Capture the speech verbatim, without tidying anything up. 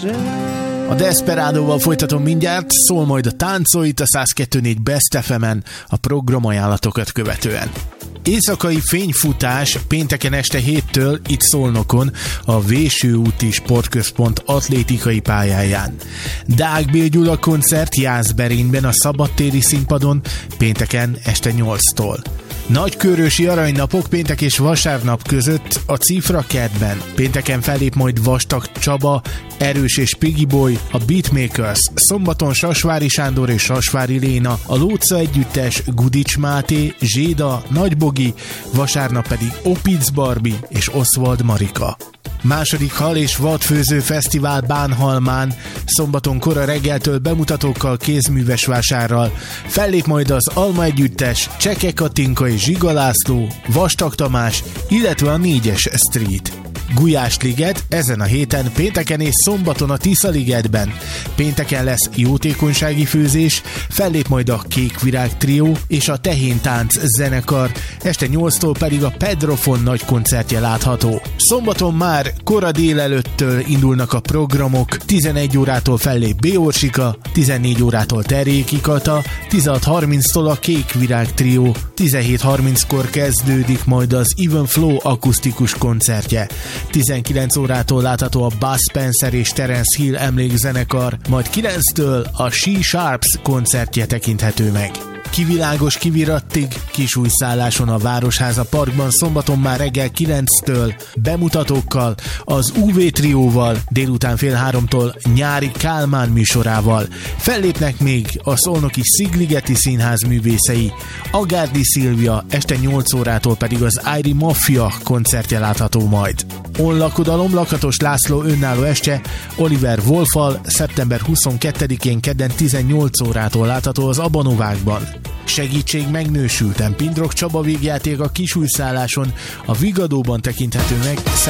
A Desperádóval folytatom mindjárt, szól majd a Táncolj itt a száz kettő négy Best ef emen a programajánlatokat követően. Éjszakai fényfutás pénteken este héttől itt Szolnokon, a Véső úti Sportközpont atlétikai pályáján. Deák Bél Gyula koncert Jászberényben a szabadtéri színpadon pénteken este nyolctól. Nagykőrösi aranynapok péntek és vasárnap között a Cifra kertben. Pénteken fellép majd Vastag Csaba, Erős és Piggy Boy, a Beatmakers, szombaton Sasvári Sándor és Sasvári Léna, a Lóca együttes, Gudics Máté, Zséda, Nagybogi, vasárnap pedig Opic Barbie és Oswald Marika. Második hal és vadfőző fesztivál Bánhalmán, szombaton kora reggeltől bemutatókkal, kézműves vásárral. Fellép majd az Alma együttes, Cseke Katinka és Zsiga László, Vastag Tamás, illetve a négyes Street. Gulyásliget ezen a héten pénteken és szombaton a Tisza-ligetben. Pénteken lesz jótékonysági főzés, fellép majd a Kékvirág trió és a Tehéntánc zenekar, este nyolctól pedig a Pedrofon nagy koncertje látható. Szombaton már kora délelőttől indulnak a programok, tizenegy órától fellép B. Orsika, tizennégy órától Terjéki Kata, tizenhat harminctól a Kékvirág trió, tizenhét harminckor kezdődik majd az Even Flow akusztikus koncertje. tizenkilenc órától látható a Buzz Spencer és Terence Hill emlékzenekar, majd kilenctől a She Sharps koncertje tekinthető meg. Kivilágos kivirattig, Kisújszálláson a Városháza Parkban szombaton már reggel kilenctől bemutatókkal, az u vé trióval, délután fél háromtól Nyári Kálmán műsorával. Fellépnek még a szolnoki Szigligeti Színház művészei, Agárdi Szilvia, este nyolc órától pedig az Airi Mafia koncertje látható majd. Onlakodalom Lakatos László önálló este Oliver Wolffal szeptember huszonkettedikén kedden tizennyolc órától látható az Abanovákban. Segítség megnősülten, Pindrok Csaba végjáték a Kisújszálláson, a Vigadóban tekinthető meg